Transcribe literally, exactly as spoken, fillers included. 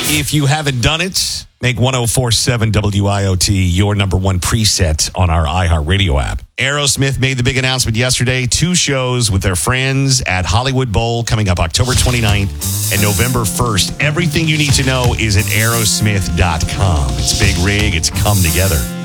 If you haven't done it, make one oh four point seven W I O T your number one preset on our iHeartRadio app. Aerosmith made the big announcement yesterday. Two shows with their friends at Hollywood Bowl coming up October twenty-ninth and November first. Everything you need to know is at aerosmith dot com. It's big rig. It's come together.